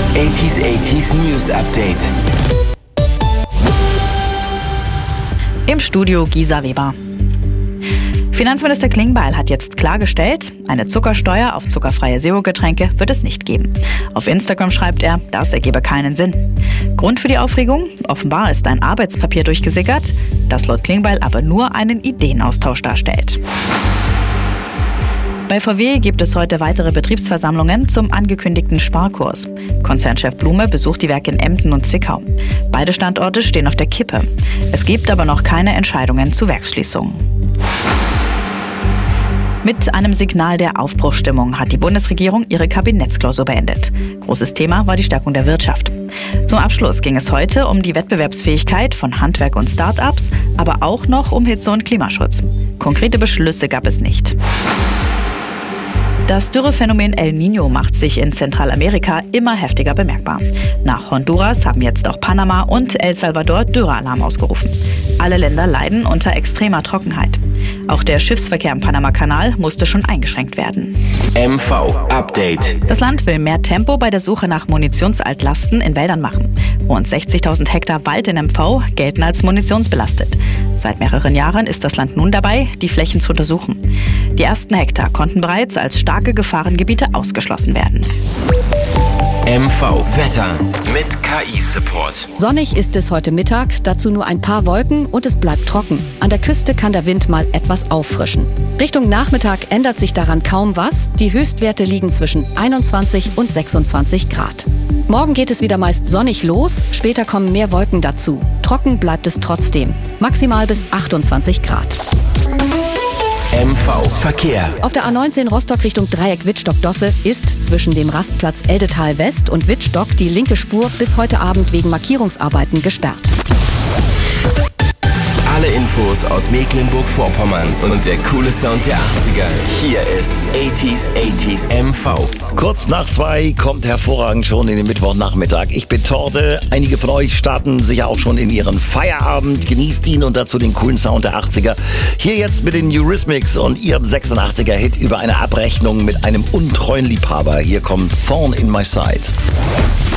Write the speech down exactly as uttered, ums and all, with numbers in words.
achtziger achtziger News Update. Im Studio Gisa Weber. Finanzminister Klingbeil hat jetzt klargestellt, eine Zuckersteuer auf zuckerfreie Zero-Getränke wird es nicht geben. Auf Instagram schreibt er, das ergebe keinen Sinn. Grund für die Aufregung? Offenbar ist ein Arbeitspapier durchgesickert, das laut Klingbeil aber nur einen Ideenaustausch darstellt. Bei V W gibt es heute weitere Betriebsversammlungen zum angekündigten Sparkurs. Konzernchef Blume besucht die Werke in Emden und Zwickau. Beide Standorte stehen auf der Kippe. Es gibt aber noch keine Entscheidungen zu Werksschließungen. Mit einem Signal der Aufbruchsstimmung hat die Bundesregierung ihre Kabinettsklausur beendet. Großes Thema war die Stärkung der Wirtschaft. Zum Abschluss ging es heute um die Wettbewerbsfähigkeit von Handwerk und Start-ups, aber auch noch um Hitze- und Klimaschutz. Konkrete Beschlüsse gab es nicht. Das Dürrephänomen El Niño macht sich in Zentralamerika immer heftiger bemerkbar. Nach Honduras haben jetzt auch Panama und El Salvador Dürrealarm ausgerufen. Alle Länder leiden unter extremer Trockenheit. Auch der Schiffsverkehr im Panamakanal musste schon eingeschränkt werden. M V Update. Das Land will mehr Tempo bei der Suche nach Munitionsaltlasten in Wäldern machen. Rund sechzigtausend Hektar Wald in M V gelten als munitionsbelastet. Seit mehreren Jahren ist das Land nun dabei, die Flächen zu untersuchen. Die ersten Hektar konnten bereits als starke Gefahrengebiete ausgeschlossen werden. M V Wetter mit K I-Support. Sonnig ist es heute Mittag, dazu nur ein paar Wolken und es bleibt trocken. An der Küste kann der Wind mal etwas auffrischen. Richtung Nachmittag ändert sich daran kaum was. Die Höchstwerte liegen zwischen einundzwanzig und sechsundzwanzig Grad. Morgen geht es wieder meist sonnig los, später kommen mehr Wolken dazu. Trocken bleibt es trotzdem, maximal bis achtundzwanzig Grad. M V Verkehr. Auf der A neunzehn Rostock Richtung Dreieck Wittstock-Dosse ist zwischen dem Rastplatz Eldetal West und Wittstock die linke Spur bis heute Abend wegen Markierungsarbeiten gesperrt. Alle Infos aus Mecklenburg-Vorpommern und der coole Sound der achtziger. Hier ist achtziger achtziger M V. Kurz nach zwei kommt hervorragend schon in den Mittwochnachmittag. Ich bin Torte. Einige von euch starten sicher auch schon in ihren Feierabend. Genießt ihn und dazu den coolen Sound der achtziger. Hier jetzt mit den Eurythmics und ihrem sechsundachtziger-Hit über eine Abrechnung mit einem untreuen Liebhaber. Hier kommt Thorn in My Side.